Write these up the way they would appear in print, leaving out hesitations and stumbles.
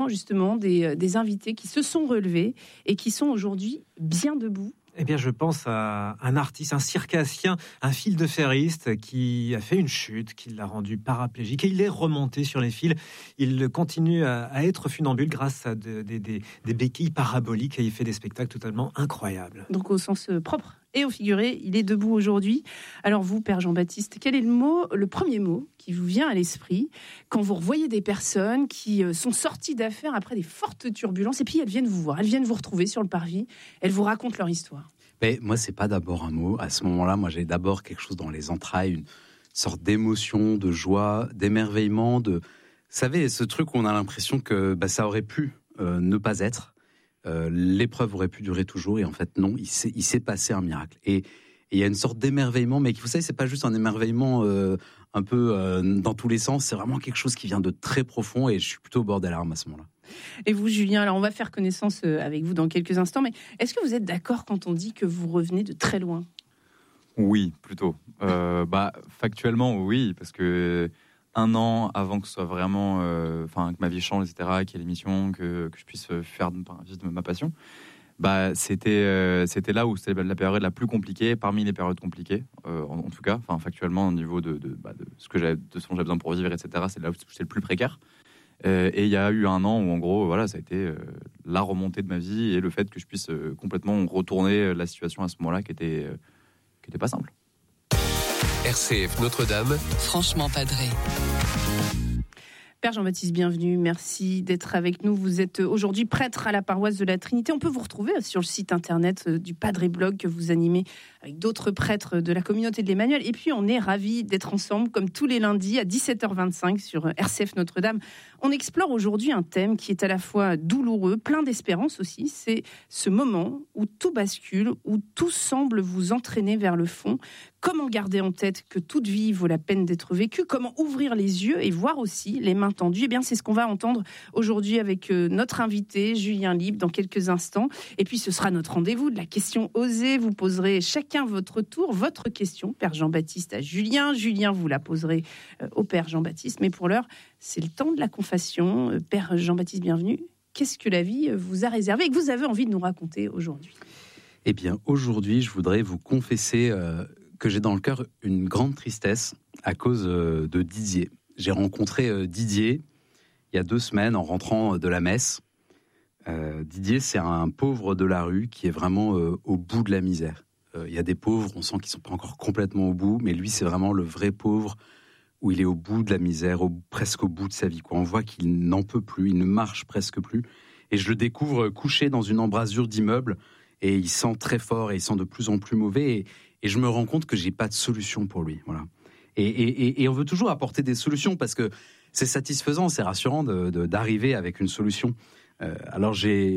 justement des invités qui se sont relevés et qui sont aujourd'hui bien debout? Eh bien, je pense à un artiste, un circassien, un fil-de-ferriste qui a fait une chute, qui l'a rendu paraplégique et il est remonté sur les fils. Il continue à être funambule grâce à des béquilles paraboliques et il fait des spectacles totalement incroyables. Donc au sens propre et au figuré, il est debout aujourd'hui. Alors vous, Père Jean-Baptiste, quel est le premier mot qui vous vient à l'esprit quand vous revoyez des personnes qui sont sorties d'affaires après des fortes turbulences et puis elles viennent vous voir, elles viennent vous retrouver sur le parvis, elles vous racontent leur histoire? Mais moi, c'est pas d'abord un mot. À ce moment-là, moi, j'ai d'abord quelque chose dans les entrailles, une sorte d'émotion, de joie, d'émerveillement, Vous savez, ce truc où on a l'impression que ça aurait pu ne pas être. L'épreuve aurait pu durer toujours et en fait non, il s'est passé un miracle et il y a une sorte d'émerveillement, mais vous savez, c'est pas juste un émerveillement un peu dans tous les sens, c'est vraiment quelque chose qui vient de très profond et je suis plutôt au bord des larmes à ce moment-là. Et vous, Julien, alors on va faire connaissance avec vous dans quelques instants, mais est-ce que vous êtes d'accord quand on dit que vous revenez de très loin? Oui, plutôt. Factuellement, oui, parce que un an avant que ce soit vraiment, que ma vie change, etc., qu'il y ait l'émission, que je puisse faire de ma passion, c'était là où c'était la période la plus compliquée parmi les périodes compliquées, en tout cas, factuellement au niveau de ce que j'ai besoin pour vivre, etc. C'est là où c'était le plus précaire. Et il y a eu un an où en gros, ça a été la remontée de ma vie et le fait que je puisse complètement retourner la situation à ce moment-là qui était pas simple. RCF Notre-Dame, franchement padré. Père Jean-Baptiste, bienvenue. Merci d'être avec nous. Vous êtes aujourd'hui prêtre à la paroisse de la Trinité. On peut vous retrouver sur le site internet du Padre Blog que vous animez avec d'autres prêtres de la communauté de l'Emmanuel. Et puis, on est ravis d'être ensemble, comme tous les lundis à 17h25 sur RCF Notre-Dame. On explore aujourd'hui un thème qui est à la fois douloureux, plein d'espérance aussi. C'est ce moment où tout bascule, où tout semble vous entraîner vers le fond. Comment garder en tête que toute vie vaut la peine d'être vécue? Comment ouvrir les yeux et voir aussi les mains tendues? Eh bien, c'est ce qu'on va entendre aujourd'hui avec notre invité, Julien Libre, dans quelques instants. Et puis, ce sera notre rendez-vous de la question osée. Vous poserez chacun votre tour, votre question, Père Jean-Baptiste à Julien. Julien, vous la poserez au Père Jean-Baptiste. Mais pour l'heure, c'est le temps de la confession. Père Jean-Baptiste, bienvenue. Qu'est-ce que la vie vous a réservé et que vous avez envie de nous raconter aujourd'hui? Eh bien, aujourd'hui, je voudrais vous confesser que j'ai dans le cœur une grande tristesse à cause de Didier. J'ai rencontré Didier il y a 2 semaines en rentrant de la messe. Didier, c'est un pauvre de la rue qui est vraiment au bout de la misère. Il y a des pauvres, on sent qu'ils ne sont pas encore complètement au bout, mais lui, c'est vraiment le vrai pauvre où il est au bout de la misère, presque au bout de sa vie, quoi. On voit qu'il n'en peut plus, il ne marche presque plus. Et je le découvre couché dans une embrasure d'immeuble et il sent très fort et il sent de plus en plus mauvais. Et je me rends compte que j'ai pas de solution pour lui, voilà. Et on veut toujours apporter des solutions parce que c'est satisfaisant, c'est rassurant d'arriver avec une solution. Alors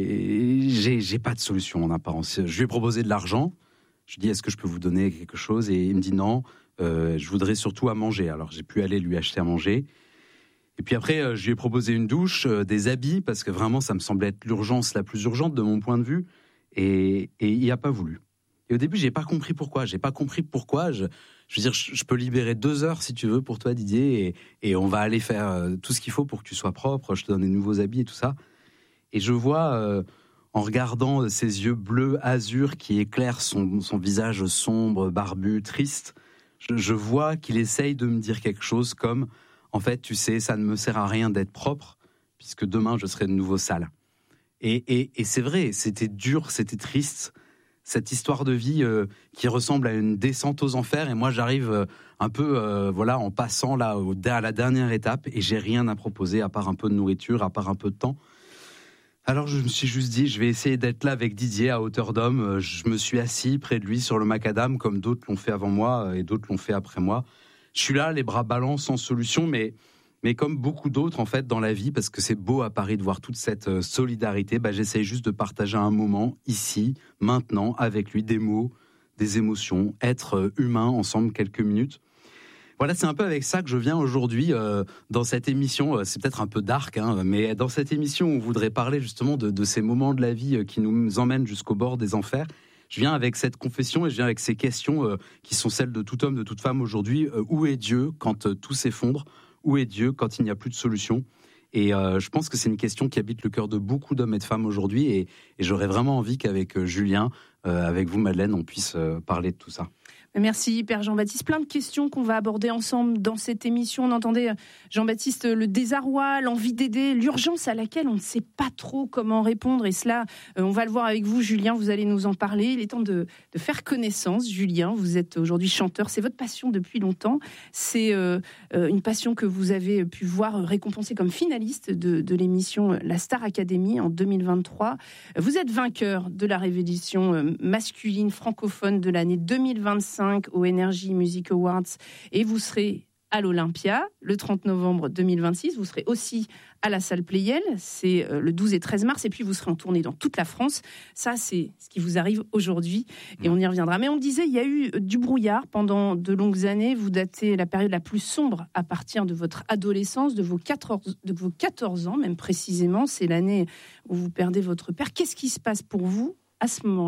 j'ai pas de solution en apparence. Je lui ai proposé de l'argent. Je lui ai dit, est-ce que je peux vous donner quelque chose? Et il me dit non. Je voudrais surtout à manger. Alors j'ai pu aller lui acheter à manger. Et puis après, je lui ai proposé une douche, des habits, parce que vraiment ça me semblait être l'urgence la plus urgente de mon point de vue. Et il n'a pas voulu. Et au début, j'ai pas compris pourquoi. Je veux dire, je peux libérer 2 heures si tu veux pour toi, Didier, et on va aller faire tout ce qu'il faut pour que tu sois propre. Je te donne des nouveaux habits et tout ça. Et je vois, en regardant ses yeux bleus azur qui éclairent son visage sombre, barbu, triste, je vois qu'il essaye de me dire quelque chose comme, en fait, tu sais, ça ne me sert à rien d'être propre, puisque demain je serai de nouveau sale. Et c'est vrai, c'était dur, c'était triste. Cette histoire de vie qui ressemble à une descente aux enfers, et moi j'arrive un peu en passant là à la dernière étape et j'ai rien à proposer à part un peu de nourriture, à part un peu de temps. Alors je me suis juste dit, je vais essayer d'être là avec Didier à hauteur d'homme. Je me suis assis près de lui sur le macadam comme d'autres l'ont fait avant moi et d'autres l'ont fait après moi. Je suis là, les bras ballants, sans solution, mais comme beaucoup d'autres en fait dans la vie, parce que c'est beau à Paris de voir toute cette solidarité, j'essaye juste de partager un moment ici, maintenant, avec lui, des mots, des émotions, être humain ensemble quelques minutes. Voilà, c'est un peu avec ça que je viens aujourd'hui dans cette émission. C'est peut-être un peu dark, mais dans cette émission, on voudrait parler justement de ces moments de la vie qui nous emmènent jusqu'au bord des enfers. Je viens avec cette confession et je viens avec ces questions qui sont celles de tout homme, de toute femme aujourd'hui. Où est Dieu quand tout s'effondre? Où est Dieu quand il n'y a plus de solution? Et je pense que c'est une question qui habite le cœur de beaucoup d'hommes et de femmes aujourd'hui. Et j'aurais vraiment envie qu'avec Julien, avec vous, Madeleine, on puisse parler de tout ça. Merci Père Jean-Baptiste. Plein de questions qu'on va aborder ensemble dans cette émission. On entendait, Jean-Baptiste, le désarroi, l'envie d'aider, l'urgence à laquelle on ne sait pas trop comment répondre. Et cela, on va le voir avec vous, Julien, vous allez nous en parler. Il est temps de faire connaissance. Julien, vous êtes aujourd'hui chanteur. C'est votre passion depuis longtemps. C'est une passion que vous avez pu voir récompensée comme finaliste de l'émission La Star Academy en 2023. Vous êtes vainqueur de la révélation masculine francophone de l'année 2025 au Energy Music Awards, et vous serez à l'Olympia le 30 novembre 2026. Vous serez aussi à la salle Pleyel, c'est le 12 et 13 mars, et puis vous serez en tournée dans toute la France. Ça, c'est ce qui vous arrive aujourd'hui, et on y reviendra. Mais on le disait, il y a eu du brouillard pendant de longues années. Vous datez la période la plus sombre à partir de votre adolescence, de vos 14 ans, même précisément. C'est l'année où vous perdez votre père. Qu'est-ce qui se passe pour vous à ce moment-là ?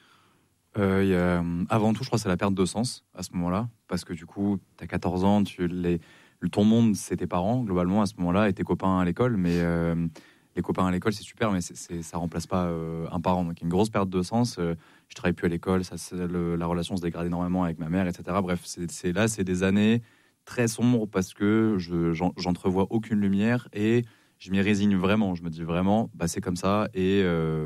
Avant tout, je crois que c'est la perte de sens à ce moment-là, parce que du coup, tu as 14 ans, ton monde, c'est tes parents, globalement, à ce moment-là, et tes copains à l'école, mais les copains à l'école, c'est super, mais ça remplace pas un parent. Donc, il y a une grosse perte de sens. Je travaille plus à l'école, la relation se dégrade énormément avec ma mère, etc. Bref, c'est des années très sombres, parce que j'entrevois aucune lumière, et je m'y résigne vraiment. Je me dis vraiment, c'est comme ça, et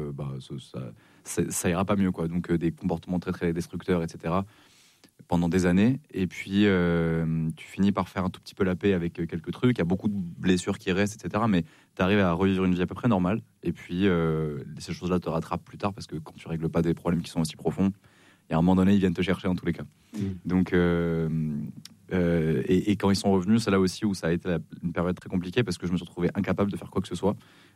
ça ira pas mieux, quoi. Donc des comportements très très destructeurs, etc. pendant des années, et puis tu finis par faire un tout petit peu la paix avec quelques trucs. Il y a beaucoup de blessures qui restent, etc. Mais tu arrives à revivre une vie à peu près normale, et puis ces choses-là te rattrapent plus tard, parce que quand tu règles pas des problèmes qui sont aussi profonds, il y a un moment donné, ils viennent te chercher en tous les cas. Donc et quand ils sont revenus, c'est là aussi où ça a été une période très compliquée, parce que je me suis retrouvé incapable de faire quoi que ce soit.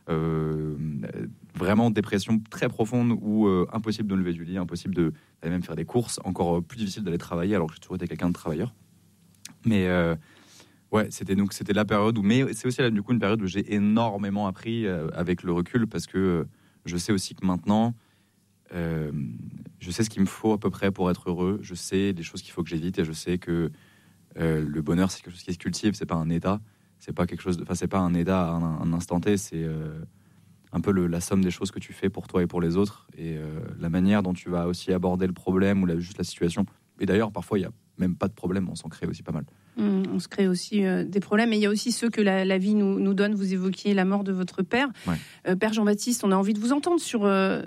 Vraiment dépression très profonde, où impossible de me lever du lit, impossible d'aller même faire des courses, encore plus difficile d'aller travailler, alors que j'ai toujours été quelqu'un de travailleur. Mais ouais, c'était la période où, mais c'est aussi là, du coup, une période où j'ai énormément appris avec le recul, parce que je sais aussi que maintenant, je sais ce qu'il me faut à peu près pour être heureux. Je sais les choses qu'il faut que j'évite, et je sais que le bonheur, c'est quelque chose qui se cultive, c'est pas un état, c'est pas quelque chose, c'est pas un état à un instant T, c'est un peu la somme des choses que tu fais pour toi et pour les autres, et la manière dont tu vas aussi aborder le problème, ou juste la situation. Et d'ailleurs, parfois, il y a même pas de problème, on s'en crée aussi pas mal. On se crée aussi des problèmes, et il y a aussi ceux que la vie nous donne. Vous évoquiez la mort de votre père. Ouais. Père Jean-Baptiste, on a envie de vous entendre sur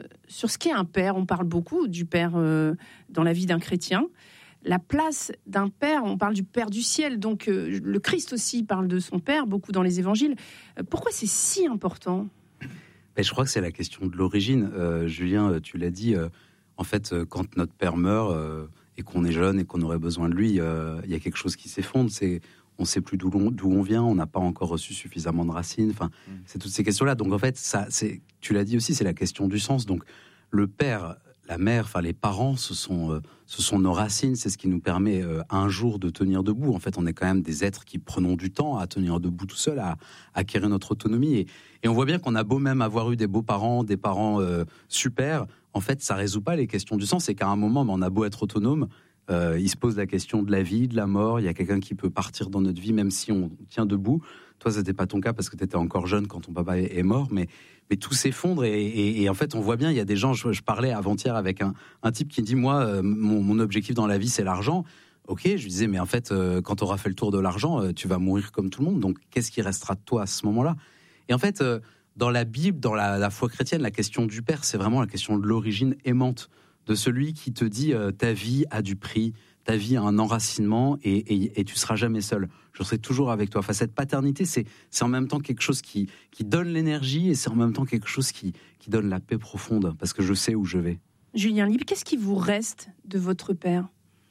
ce qu'est un père. On parle beaucoup du père dans la vie d'un chrétien. La place d'un père, on parle du Père du ciel, donc le Christ aussi parle de son père, beaucoup dans les évangiles. Pourquoi c'est si important ? Je crois que c'est la question de l'origine. Julien, tu l'as dit, en fait, quand notre père meurt et qu'on est jeune et qu'on aurait besoin de lui, il y a quelque chose qui s'effondre. On ne sait plus d'où on vient, on n'a pas encore reçu suffisamment de racines. Enfin, c'est toutes ces questions-là. Donc en fait, tu l'as dit aussi, c'est la question du sens. Donc le père, la mère, enfin les parents, ce sont nos racines. C'est ce qui nous permet un jour de tenir debout. En fait, on est quand même des êtres qui prenons du temps à tenir debout tout seul, à acquérir notre autonomie. Et on voit bien qu'on a beau même avoir eu des beaux parents, des parents super, en fait, ça résout pas les questions du sens. C'est qu'à un moment, on a beau être autonome, il se pose la question de la vie, de la mort. Il y a quelqu'un qui peut partir dans notre vie, même si on tient debout. Toi, c'était pas ton cas parce que tu étais encore jeune quand ton papa est mort, mais tout s'effondre. Et en fait, on voit bien, il y a des gens, je parlais avant-hier avec un type qui dit, moi, mon objectif dans la vie, c'est l'argent. Ok, je lui disais, mais en fait, quand tu auras fait le tour de l'argent, tu vas mourir comme tout le monde. Donc, qu'est-ce qui restera de toi à ce moment-là ? Et en fait, dans la Bible, dans la foi chrétienne, la question du Père, c'est vraiment la question de l'origine aimante, de celui qui te dit ta vie a du prix, ta vie a un enracinement, et tu seras jamais seul. Je serai toujours avec toi. Enfin, cette paternité, c'est en même temps quelque chose qui donne l'énergie, et c'est en même temps quelque chose qui donne la paix profonde, parce que je sais où je vais. Julien Libre, qu'est-ce qui vous reste de votre père ?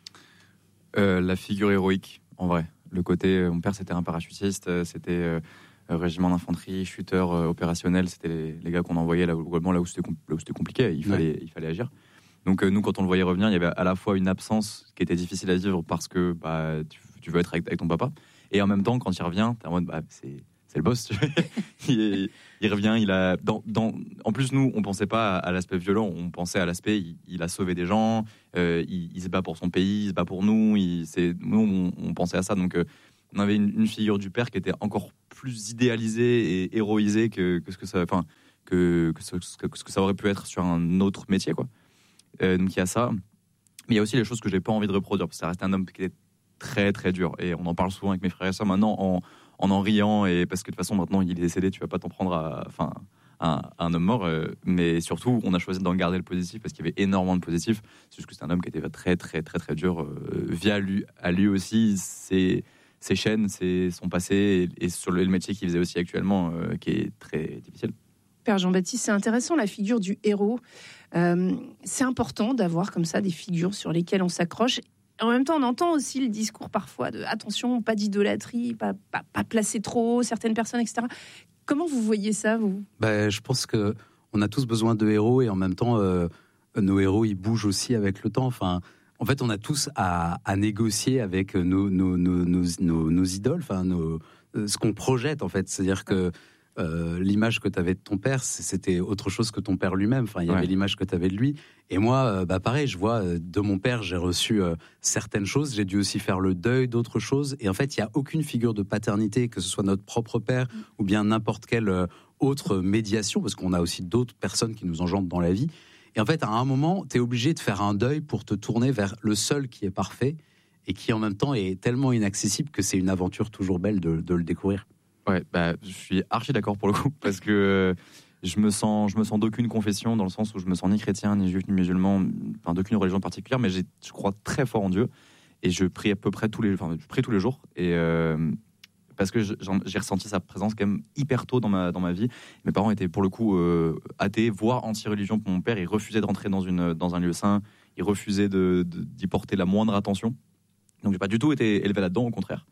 La figure héroïque, en vrai. Le côté, mon père, c'était un parachutiste, c'était régiment d'infanterie, chuter opérationnel, c'était les gars qu'on envoyait là où c'était compliqué, il fallait agir. Donc nous, quand on le voyait revenir, il y avait à la fois une absence qui était difficile à vivre parce que tu veux être avec ton papa, et en même temps, quand il revient, t'es en mode c'est le boss. il revient, il a en plus, nous, on pensait pas à l'aspect violent, on pensait à l'aspect il a sauvé des gens, il se bat pour son pays, il se bat pour nous, on pensait à ça. Donc on avait une figure du père qui était encore plus idéalisée et héroïsée que ce que ça, enfin que ce que ça aurait pu être sur un autre métier, quoi. Donc il y a ça, mais il y a aussi les choses que j'ai pas envie de reproduire, parce que ça reste un homme qui était très très dur, et on en parle souvent avec mes frères et sœurs maintenant en riant, et parce que de toute façon maintenant il est décédé, tu vas pas t'en prendre à un homme mort, mais surtout on a choisi d'en garder le positif parce qu'il y avait énormément de positifs. C'est juste que c'est un homme qui était très très très très dur, via lui aussi ses chaînes, son passé, et sur le métier qu'il faisait aussi actuellement, qui est très difficile. Père Jean-Baptiste, c'est intéressant la figure du héros. C'est important d'avoir comme ça des figures sur lesquelles on s'accroche. En même temps, on entend aussi le discours parfois de attention, pas d'idolâtrie, pas placer trop haut certaines personnes, etc. Comment vous voyez ça, vous ? Je pense qu'on a tous besoin de héros, et en même temps, nos héros, ils bougent aussi avec le temps. Enfin, en fait, on a tous à négocier avec nos idoles, enfin, ce qu'on projette, en fait. C'est-à-dire que l'image que tu avais de ton père, c'était autre chose que ton père lui-même. Enfin, il y avait l'image que tu avais de lui. Et moi, pareil, je vois de mon père, j'ai reçu certaines choses. J'ai dû aussi faire le deuil d'autres choses. Et en fait, il n'y a aucune figure de paternité, que ce soit notre propre père ou bien n'importe quelle autre médiation, parce qu'on a aussi d'autres personnes qui nous engendrent dans la vie. Et en fait, à un moment, tu es obligé de faire un deuil pour te tourner vers le seul qui est parfait et qui, en même temps, est tellement inaccessible que c'est une aventure toujours belle de le découvrir. Ouais, je suis archi d'accord pour le coup, parce que je me sens d'aucune confession, dans le sens où je me sens ni chrétien, ni juif, ni musulman, enfin d'aucune religion particulière, mais je crois très fort en Dieu, et je prie à peu près tous les jours, et parce que j'ai ressenti sa présence quand même hyper tôt dans ma vie. Mes parents étaient pour le coup athées, voire anti-religion pour mon père. Il refusait de rentrer dans un lieu saint, il refusait d'y porter la moindre attention. Donc j'ai pas du tout été élevé là-dedans, au contraire.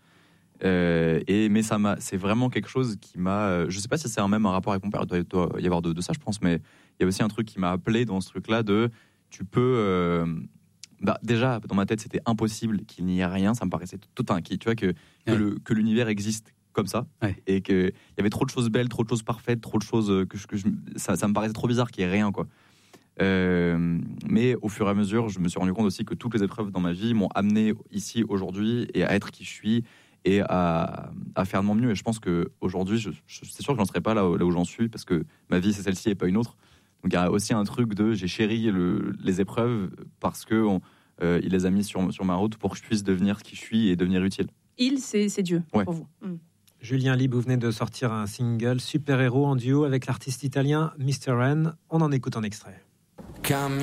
Mais c'est vraiment quelque chose qui m'a. Je sais pas si c'est même un rapport avec mon père. Il doit y avoir de ça, je pense. Mais il y a aussi un truc qui m'a appelé dans ce truc-là de tu peux. Déjà dans ma tête c'était impossible qu'il n'y ait rien. Ça me paraissait tout inquiet. Tu vois que l'univers existe comme ça, et que il y avait trop de choses belles, trop de choses parfaites, trop de choses ça me paraissait trop bizarre qu'il y ait rien, quoi. Mais au fur et à mesure, je me suis rendu compte aussi que toutes les épreuves dans ma vie m'ont amené ici aujourd'hui et à être qui je suis, et à faire de mon mieux. Et je pense qu'aujourd'hui, c'est sûr que j'en serais pas là où j'en suis, parce que ma vie, c'est celle-ci et pas une autre. Donc il y a aussi un truc j'ai chéri les épreuves, parce que il les a mis sur ma route pour que je puisse devenir qui je suis et devenir utile. C'est Dieu, pour vous. Julien Lieb, vous venez de sortir un single super-héros en duo avec l'artiste italien Mr. N. On en écoute un extrait.